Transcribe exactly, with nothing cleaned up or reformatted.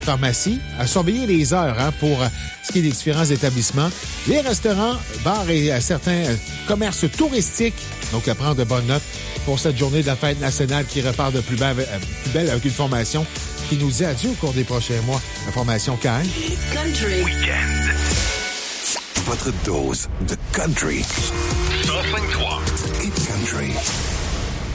pharmacie, à surveiller les heures hein, pour euh, ce qui est des différents établissements. Les restaurants, bars et euh, certains euh, commerces touristiques. Donc, à prendre de bonnes notes pour cette journée de la fête nationale qui repart de plus belle, euh, plus belle avec une formation qui nous dit adieu au cours des prochains mois. La formation K un. Country Weekend. Votre dose de country. cent cinq trois. Hit Country.